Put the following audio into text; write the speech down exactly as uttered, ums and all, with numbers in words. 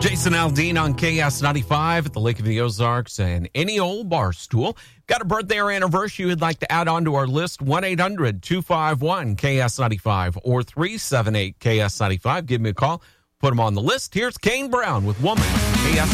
Jason Aldean on K S ninety-five at the Lake of the Ozarks and any old bar stool. Got a birthday or anniversary you'd like to add on to our list? one eight hundred two five one K S ninety-five or three seven eight K S ninety-five. Give me a call. Put them on the list. Here's Kane Brown with Woman. K S